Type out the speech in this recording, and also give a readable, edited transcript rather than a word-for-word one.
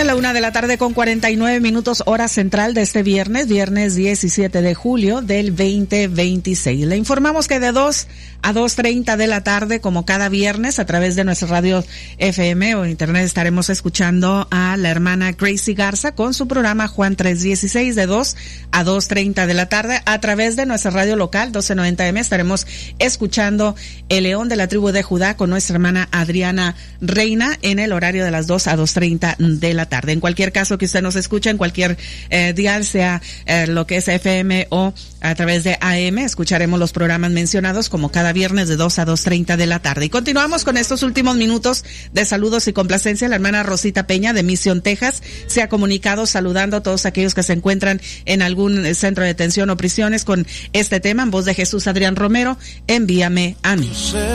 a la 1:49 p.m, hora central de este viernes 17 de julio del 2026. Le informamos que de 2 a 2:30 de la tarde, como cada viernes, a través de nuestra radio FM o internet, estaremos escuchando a la hermana Gracie Garza con su programa Juan 3:16, de 2 a 2:30 de la tarde. A través de nuestra radio local 1290M estaremos escuchando El León de la Tribu de Judá con nuestra hermana Adriana Reina en el horario de las 2 a 2:30 de la tarde. En cualquier caso que usted nos escuche en cualquier dial, sea lo que es FM o a través de AM, escucharemos los programas mencionados como cada viernes de 2 a 2:30 de la tarde. Y continuamos con estos últimos minutos de saludos y complacencia. La hermana Rosita Peña de Mission, Texas, se ha comunicado saludando a todos aquellos que se encuentran en algún centro de detención o prisiones con este tema. En voz de Jesús Adrián Romero, envíame a mí.